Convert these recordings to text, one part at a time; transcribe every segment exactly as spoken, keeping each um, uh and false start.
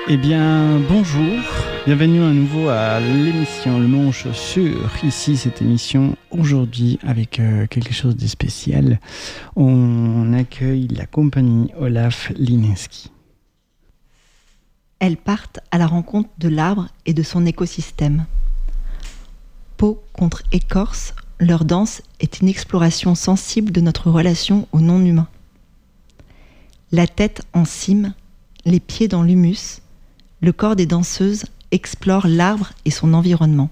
Eh bien, bonjour, bienvenue à nouveau à l'émission Le Manche Sur. Ici, cette émission, aujourd'hui, avec euh, quelque chose de spécial, on accueille la compagnie Olaf Lineski. Elles partent à la rencontre de l'arbre et de son écosystème. Peau contre écorce, leur danse est une exploration sensible de notre relation au non-humain. La tête en cime, les pieds dans l'humus, le corps des danseuses explore l'arbre et son environnement.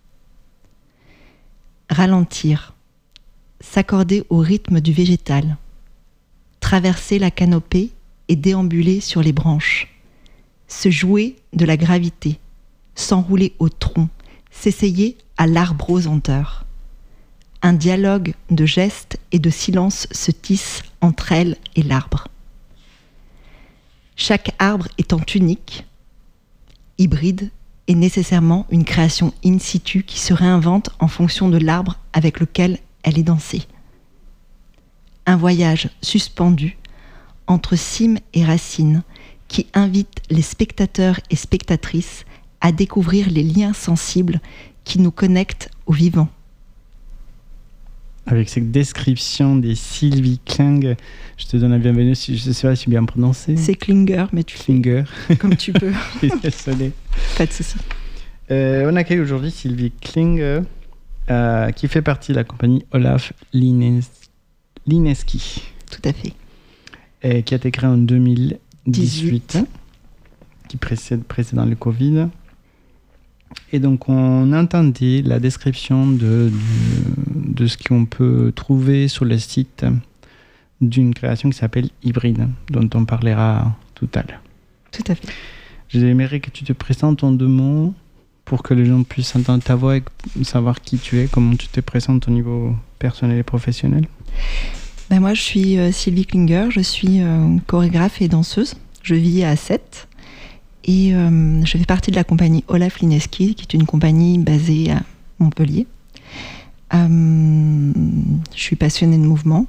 Ralentir, s'accorder au rythme du végétal, traverser la canopée et déambuler sur les branches, se jouer de la gravité, s'enrouler au tronc, s'essayer à l'arbrosenteur. Un dialogue de gestes et de silences se tisse entre elles et l'arbre. Chaque arbre étant unique, hybride est nécessairement une création in situ qui se réinvente en fonction de l'arbre avec lequel elle est dansée. Un voyage suspendu entre cime et racine qui invite les spectateurs et spectatrices à découvrir les liens sensibles qui nous connectent au vivant. Avec cette description des Sylvie Kling, je te donne la bienvenue, je ne sais pas si j'ai bien prononcé. C'est Klinger, mais tu Klinger. fais comme tu peux. Je suis désolé. Pas de souci. Euh, on accueille aujourd'hui Sylvie Kling, euh, qui fait partie de la compagnie Olaf Lines... Lineski. Tout à fait. Et qui a été créée en deux mille dix-huit, dix-huit. Qui précède, précédant le Covid. Et donc, on entendait la description de, de, de ce qu'on peut trouver sur le site d'une création qui s'appelle Hybride, dont on parlera tout à l'heure. Tout à fait. J'aimerais que tu te présentes en deux mots pour que les gens puissent entendre ta voix et savoir qui tu es, comment tu te présentes au niveau personnel et professionnel. Ben moi, je suis euh, Sylvie Klinger, je suis euh, chorégraphe et danseuse. Je vis à Sète. Et euh, je fais partie de la compagnie Olaf Lineski, qui est une compagnie basée à Montpellier. Euh, je suis passionnée de mouvement.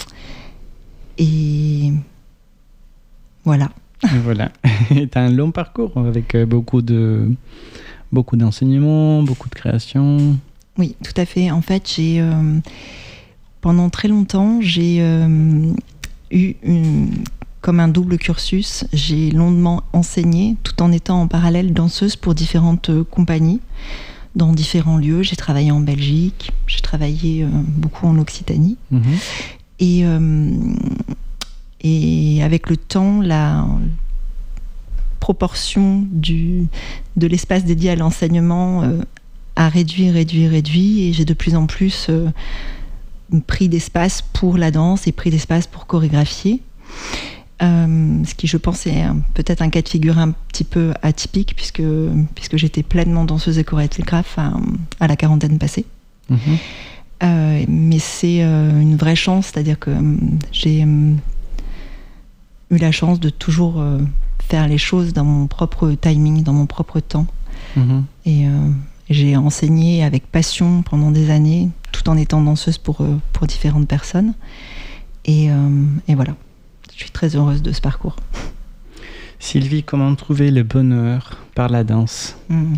Et voilà. Et voilà. Tu as un long parcours avec beaucoup, de, beaucoup d'enseignements, beaucoup de créations. Oui, tout à fait. En fait, j'ai, euh, pendant très longtemps, j'ai euh, eu une... comme un double cursus, j'ai longuement enseigné tout en étant en parallèle danseuse pour différentes euh, compagnies dans différents lieux. J'ai travaillé en Belgique, j'ai travaillé euh, beaucoup en Occitanie. Mmh. Et, euh, et avec le temps, la proportion du, de l'espace dédié à l'enseignement euh, a réduit, réduit, réduit. Et j'ai de plus en plus euh, pris d'espace pour la danse et pris d'espace pour chorégraphier. Euh, ce qui, je pense, est un, peut-être un cas de figure un petit peu atypique, puisque, puisque j'étais pleinement danseuse et chorégraphe à, à la quarantaine passée. Mmh. Euh, mais c'est euh, une vraie chance, c'est-à-dire que euh, j'ai euh, eu la chance de toujours euh, faire les choses dans mon propre timing, dans mon propre temps. Mmh. Et euh, j'ai enseigné avec passion pendant des années, tout en étant danseuse pour, euh, pour différentes personnes. Et, euh, et voilà. Je suis très heureuse de ce parcours. Sylvie, comment trouver le bonheur par la danse ? mmh.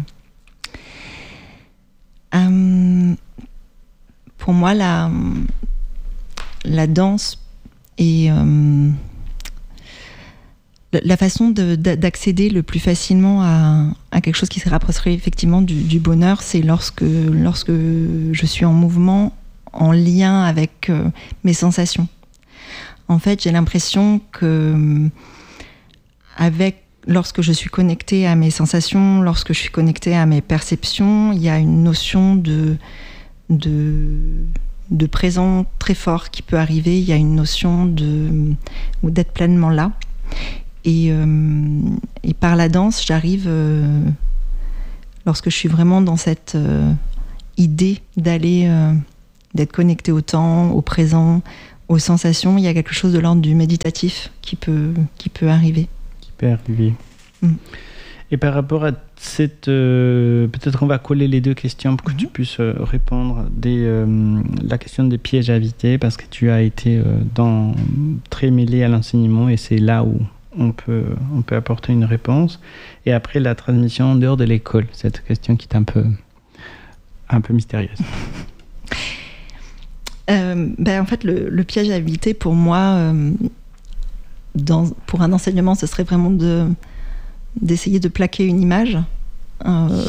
euh, Pour moi, la, la danse est euh, la façon de, d'accéder le plus facilement à, à quelque chose qui se rapprocherait effectivement du, du bonheur, c'est lorsque, lorsque je suis en mouvement, en lien avec euh, mes sensations. En fait, j'ai l'impression que avec, lorsque je suis connectée à mes sensations, lorsque je suis connectée à mes perceptions, il y a une notion de, de, de présent très fort qui peut arriver. Il y a une notion de, d'être pleinement là. Et, euh, et par la danse, j'arrive, euh, lorsque je suis vraiment dans cette euh, idée d'aller, euh, d'être connectée au temps, au présent, aux sensations, il y a quelque chose de l'ordre du méditatif qui peut, qui peut arriver. Qui peut arriver. Mm. Et par rapport à cette... Euh, peut-être qu'on va coller les deux questions pour que mm-hmm. tu puisses euh, répondre. Des, euh, la question des pièges à éviter, parce que tu as été euh, dans, très mêlé à l'enseignement et c'est là où on peut, on peut apporter une réponse. Et après, la transmission en dehors de l'école, cette question qui est un peu, un peu mystérieuse. Euh, ben en fait, le, le piège à éviter pour moi, euh, dans, pour un enseignement, ce serait vraiment de, d'essayer de plaquer une image. Euh,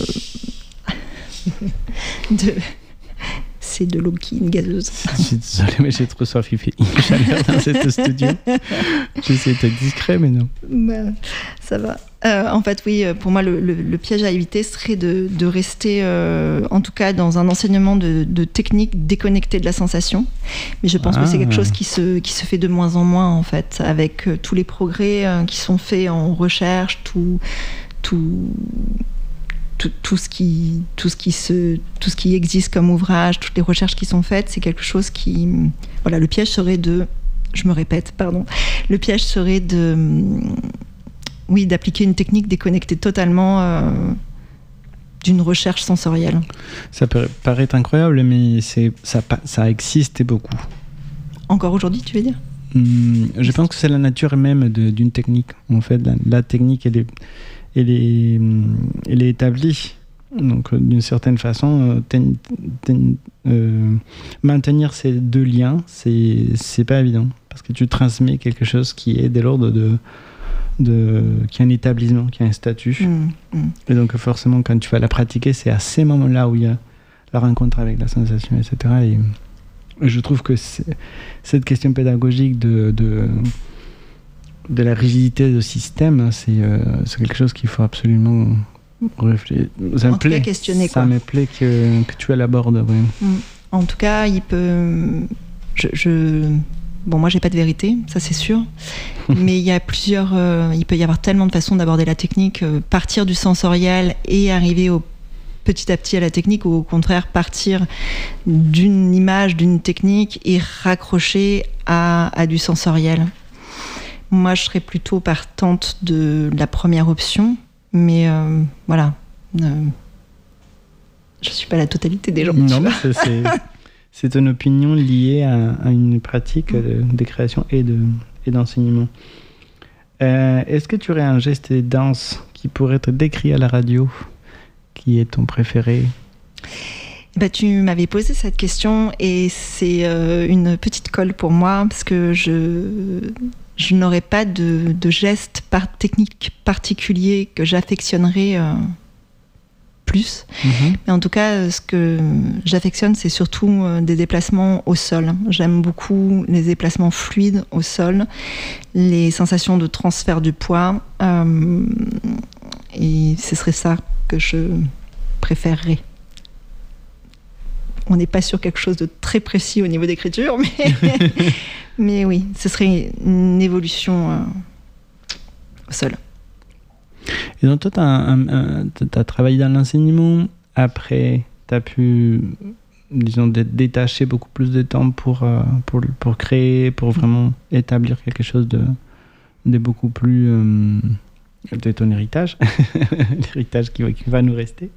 de, c'est de l'eau qui est une gazeuse. Je suis désolée, mais j'ai trop soif. Il fait une chaleur dans ce studio. J'essaie d'être discret, mais non. Bah, ça va. Euh, en fait, oui, pour moi, le, le, le piège à éviter serait de, de rester, euh, en tout cas, dans un enseignement de, de technique déconnecté de la sensation. Mais je pense ah. que c'est quelque chose qui se, qui se fait de moins en moins, en fait, avec euh, tous les progrès euh, qui sont faits en recherche, tout, tout, tout, tout, ce qui, tout, ce qui se, tout ce qui existe comme ouvrage, toutes les recherches qui sont faites, c'est quelque chose qui... Voilà, le piège serait de... Je me répète, pardon. Le piège serait de... Oui, d'appliquer une technique déconnectée totalement euh, d'une recherche sensorielle. Ça peut paraître incroyable, mais c'est, ça, ça existe beaucoup. Encore aujourd'hui, tu veux dire ? Hum, je pense que c'est la nature même de, d'une technique. En fait, la, la technique, elle est, elle, est, elle est établie. Donc, d'une certaine façon, ten, ten, euh, maintenir ces deux liens, c'est, c'est pas évident. Parce que tu transmets quelque chose qui est de l'ordre de... De, qui a un établissement, qui a un statut. Mmh, mmh. Et donc forcément, quand tu vas la pratiquer, c'est à ces moments-là où il y a la rencontre avec la sensation, et cetera. Et, et je trouve que cette question pédagogique de, de, de la rigidité du système, c'est, euh, c'est quelque chose qu'il faut absolument réfléchir. Ça me plaît, questionner, ça me plaît que, que tu l'abordes. Ouais. Mmh. En tout cas, il peut... Je... je... Bon, moi, j'ai pas de vérité, ça c'est sûr. Mais il y a plusieurs... Euh, il peut y avoir tellement de façons d'aborder la technique. Euh, partir du sensoriel et arriver au, petit à petit à la technique, ou au contraire, partir d'une image, d'une technique et raccrocher à, à du sensoriel. Moi, je serais plutôt partante de la première option. Mais euh, voilà. Euh, je suis pas la totalité des gens. Non, mais c'est... c'est... C'est une opinion liée à, à une pratique de, de création et, de, et d'enseignement. Euh, est-ce que tu aurais un geste de danse qui pourrait être décrit à la radio, qui est ton préféré ? Bah, tu m'avais posé cette question et c'est euh, une petite colle pour moi parce que je, je n'aurais pas de, de geste par, technique particulier que j'affectionnerais euh, plus. Mm-hmm. Mais en tout cas, ce que j'affectionne, c'est surtout des déplacements au sol. J'aime beaucoup les déplacements fluides au sol, les sensations de transfert du poids. Euh, et ce serait ça que je préférerais. On n'est pas sur quelque chose de très précis au niveau d'écriture, mais, mais oui, ce serait une évolution euh, au sol. Et donc toi, tu as travaillé dans l'enseignement, après tu as pu, disons, détacher beaucoup plus de temps pour, euh, pour, pour créer, pour vraiment établir quelque chose de, de beaucoup plus euh, de ton héritage, l'héritage qui va, qui va nous rester.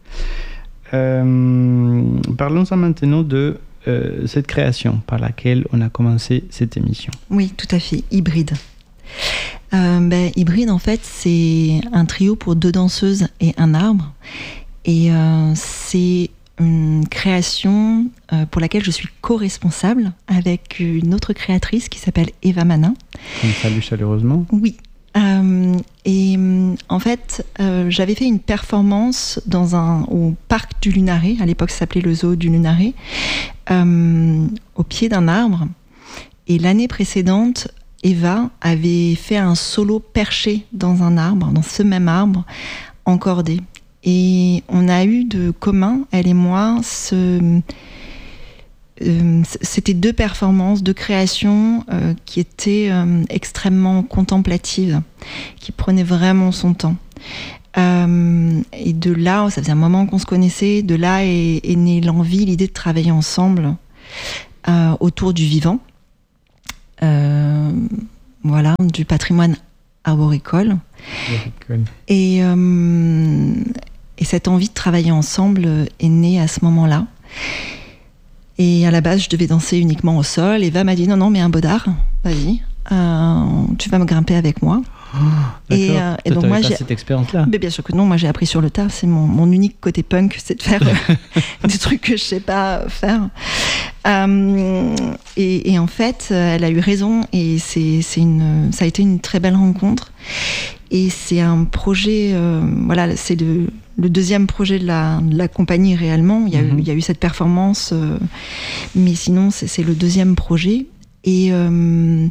Euh, parlons-en maintenant de euh, cette création par laquelle on a commencé cette émission. Oui, tout à fait, hybride. Euh, ben, hybride, en fait, c'est un trio pour deux danseuses et un arbre. Et euh, c'est une création euh, pour laquelle je suis co-responsable avec une autre créatrice qui s'appelle Eva Manin. On salue chaleureusement. Oui. Euh, et en fait, euh, j'avais fait une performance dans un, au parc du Lunaret, à l'époque ça s'appelait le zoo du Lunaret, euh, au pied d'un arbre. Et l'année précédente, Eva avait fait un solo perché dans un arbre, dans ce même arbre, encordé. Et on a eu de commun, elle et moi, ce... Euh, c'était deux performances, deux créations euh, qui étaient euh, extrêmement contemplatives, qui prenaient vraiment son temps. Euh, et de là, ça faisait un moment qu'on se connaissait, de là est, est née l'envie, l'idée de travailler ensemble euh, autour du vivant, euh, voilà, du patrimoine arboricole. Et, euh, et cette envie de travailler ensemble est née à ce moment-là. Et à la base, je devais danser uniquement au sol. Eva m'a dit non, non, mais un bodard, vas-y, euh, tu vas me grimper avec moi. Oh, et, euh, et donc moi j'ai cette expérience-là. Mais bien sûr que non, moi j'ai appris sur le tas. C'est mon, mon unique côté punk, c'est de faire euh, des trucs que je sais pas faire. Euh, et, et en fait, elle a eu raison et c'est, c'est une, ça a été une très belle rencontre. Et c'est un projet, euh, voilà, c'est le, le deuxième projet de la, de la compagnie réellement. Il y a, mm-hmm. eu, il y a eu cette performance, euh, mais sinon c'est, c'est le deuxième projet. Et euh,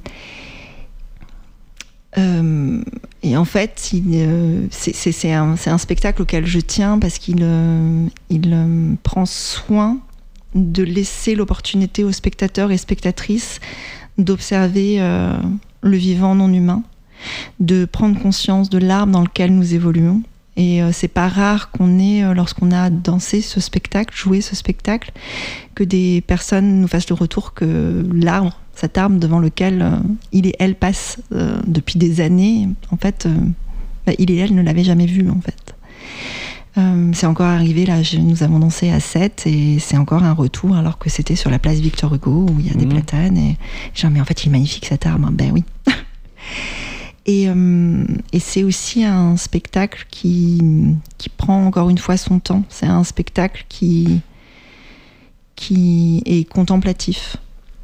Euh, et en fait, il, euh, c'est, c'est, c'est, un, c'est un spectacle auquel je tiens parce qu'il euh, il, euh, prend soin de laisser l'opportunité aux spectateurs et spectatrices d'observer euh, le vivant non humain, de prendre conscience de l'art dans lequel nous évoluons. Et euh, c'est pas rare qu'on ait, euh, lorsqu'on a dansé ce spectacle, joué ce spectacle, que des personnes nous fassent le retour que l'arbre, cet arbre devant lequel euh, il et elle passent euh, depuis des années, en fait, euh, bah, il et elle ne l'avaient jamais vu, en fait. Euh, c'est encore arrivé, là, je, nous avons dansé à sept et c'est encore un retour, alors que c'était sur la place Victor Hugo, où il y a mmh. des platanes, et j'ai dit, mais en fait, il est magnifique cet arbre. Ben oui. Et, euh, et c'est aussi un spectacle qui, qui prend encore une fois son temps. C'est un spectacle qui, qui est contemplatif.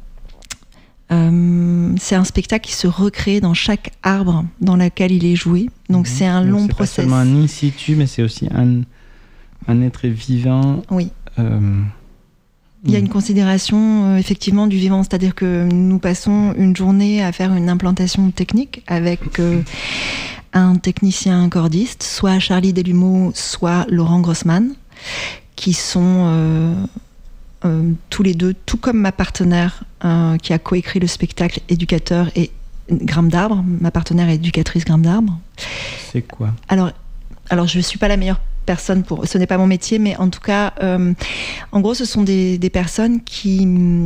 Euh, c'est un spectacle qui se recrée dans chaque arbre dans lequel il est joué. Donc mmh. c'est un long c'est process. C'est pas seulement un in situ, mais c'est aussi un, un être vivant. Oui. Euh, Il y a une considération euh, effectivement du vivant, c'est-à-dire que nous passons une journée à faire une implantation technique avec euh, un technicien cordiste, soit Charlie Delumeau, soit Laurent Grossman, qui sont euh, euh, tous les deux, tout comme ma partenaire euh, qui a coécrit le spectacle, éducateur et Gramme d'Arbre, ma partenaire éducatrice Gramme d'Arbre. C'est quoi ? Alors, alors je ne suis pas la meilleure personne pour, ce n'est pas mon métier, mais en tout cas, euh, en gros, ce sont des, des personnes qui,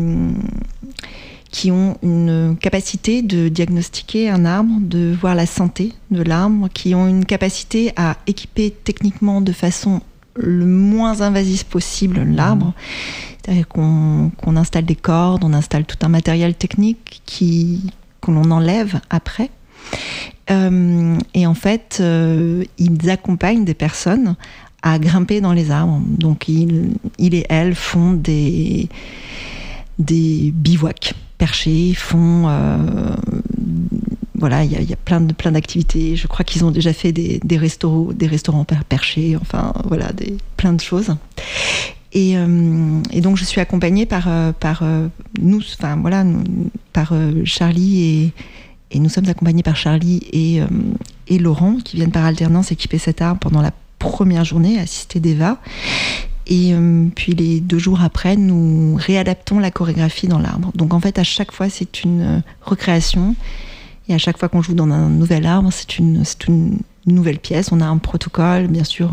qui ont une capacité de diagnostiquer un arbre, de voir la santé de l'arbre, qui ont une capacité à équiper techniquement de façon le moins invasive possible l'arbre. Mmh. C'est-à-dire qu'on, qu'on installe des cordes, on installe tout un matériel technique qui, que l'on enlève après. Euh, et en fait, euh, ils accompagnent des personnes à grimper dans les arbres. Donc, ils, ils et elles font des, des bivouacs perchés, font... Euh, voilà, il y a, y a plein, de, plein d'activités. Je crois qu'ils ont déjà fait des, des, restaurants, des restaurants perchés, enfin, voilà, des, plein de choses. Et, euh, et donc, je suis accompagnée par, par euh, nous, enfin, voilà, nous, par euh, Charlie et... Et nous sommes accompagnés par Charlie et, euh, et Laurent, qui viennent par alternance équiper cet arbre pendant la première journée, assister d'Eva. Et euh, puis les deux jours après, nous réadaptons la chorégraphie dans l'arbre. Donc en fait, à chaque fois, c'est une recréation. Et à chaque fois qu'on joue dans un nouvel arbre, c'est une, c'est une nouvelle pièce. On a un protocole, bien sûr.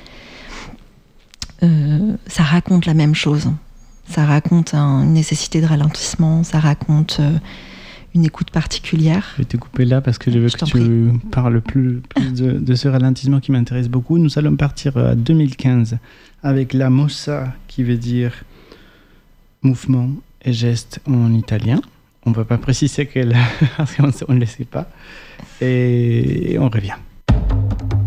Euh, euh, ça raconte la même chose. Ça raconte un, une nécessité de ralentissement. Ça raconte... Euh, une écoute particulière. Je vais te couper là parce que je veux je que tu prie. parles plus, plus de, de ce ralentissement qui m'intéresse beaucoup. Nous allons partir à deux mille quinze avec la mossa, qui veut dire mouvement et geste en italien. On ne va pas préciser quelle, parce qu'on ne le sait pas. Et on revient.